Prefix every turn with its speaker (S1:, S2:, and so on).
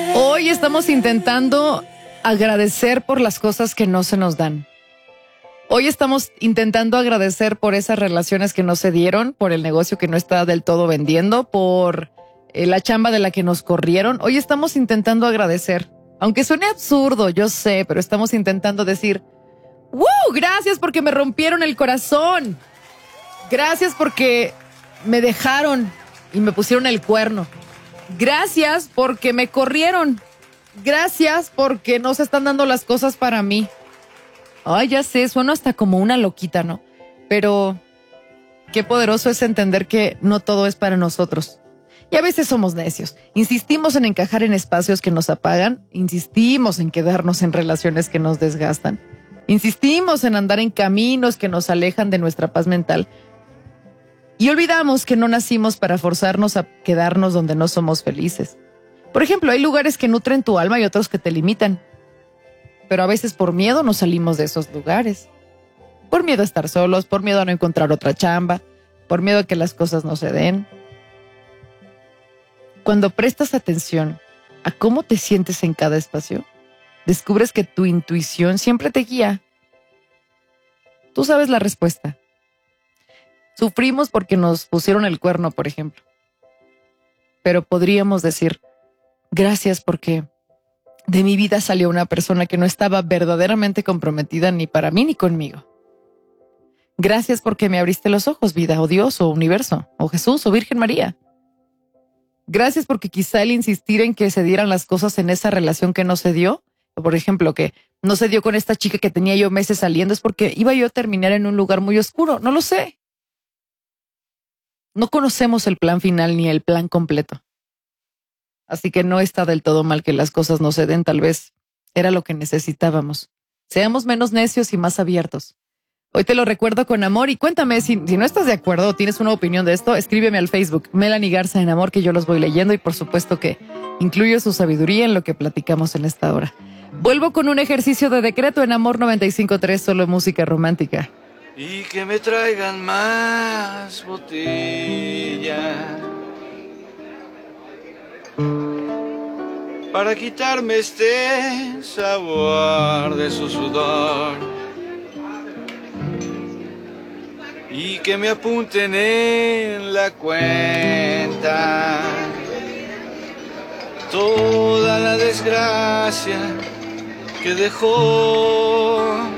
S1: Hoy estamos intentando agradecer por las cosas que no se nos dan. Hoy estamos intentando agradecer por esas relaciones que no se dieron, por el negocio que no está del todo vendiendo, por la chamba de la que nos corrieron. Hoy estamos intentando agradecer. Aunque suene absurdo, yo sé, pero estamos intentando decir, ¡wow! Gracias porque me rompieron el corazón. Gracias porque me dejaron y me pusieron el cuerno. Gracias porque me corrieron. Gracias porque no se están dando las cosas para mí. Ay, ya sé, sueno hasta como una loquita, ¿no? Pero qué poderoso es entender que no todo es para nosotros. Y a veces somos necios. Insistimos en encajar en espacios que nos apagan. Insistimos en quedarnos en relaciones que nos desgastan. Insistimos en andar en caminos que nos alejan de nuestra paz mental. Y olvidamos que no nacimos para forzarnos a quedarnos donde no somos felices. Por ejemplo, hay lugares que nutren tu alma y otros que te limitan. Pero a veces por miedo nos salimos de esos lugares. Por miedo a estar solos, por miedo a no encontrar otra chamba, por miedo a que las cosas no se den. Cuando prestas atención a cómo te sientes en cada espacio, descubres que tu intuición siempre te guía. Tú sabes la respuesta. Sufrimos porque nos pusieron el cuerno, por ejemplo. Pero podríamos decir, gracias porque de mi vida salió una persona que no estaba verdaderamente comprometida ni para mí ni conmigo. Gracias porque me abriste los ojos, vida, o Dios, o universo, o Jesús, o Virgen María. Gracias porque quizá el insistir en que se dieran las cosas en esa relación que no se dio, por ejemplo, que no se dio con esta chica que tenía yo meses saliendo, es porque iba yo a terminar en un lugar muy oscuro. No lo sé. No conocemos el plan final ni el plan completo. Así que no está del todo mal que las cosas no se den, tal vez era lo que necesitábamos. Seamos menos necios y más abiertos. Hoy te lo recuerdo con amor y cuéntame si no estás de acuerdo o tienes una opinión de esto, escríbeme al Facebook, Melanie Garza en Amor, que yo los voy leyendo y por supuesto que incluyo su sabiduría en lo que platicamos en esta hora. Vuelvo con un ejercicio de decreto en Amor 95.3, solo música romántica.
S2: Y que me traigan más botella para quitarme este sabor de su sudor y que me apunten en la cuenta toda la desgracia que dejó